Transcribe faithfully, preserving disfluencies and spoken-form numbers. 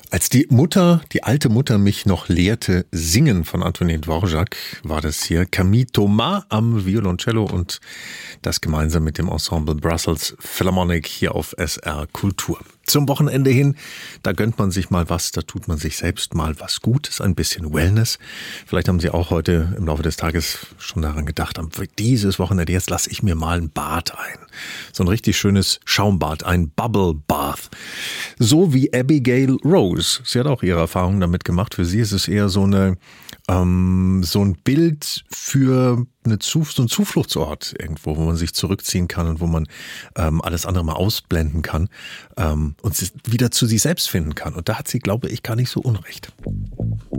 Als die Mutter, die alte Mutter mich noch lehrte, Singen von Antonin Dvorak, war das hier Camille Thomas am Violoncello und das gemeinsam mit dem Ensemble Brussels Philharmonic hier auf S R Kultur. Zum Wochenende hin, da gönnt man sich mal was, da tut man sich selbst mal was Gutes, ein bisschen Wellness. Vielleicht haben Sie auch heute im Laufe des Tages schon daran gedacht, dieses Wochenende, jetzt lasse ich mir mal ein Bad ein. So ein richtig schönes Schaumbad, ein Bubble Bath. So wie Abigail Rose. Sie hat auch ihre Erfahrungen damit gemacht. Für sie ist es eher so eine ähm, so ein Bild für eine Zuf- so ein Zufluchtsort irgendwo, wo man sich zurückziehen kann und wo man ähm, alles andere mal ausblenden kann ähm, und wieder zu sich selbst finden kann. Und da hat sie, glaube ich, gar nicht so unrecht.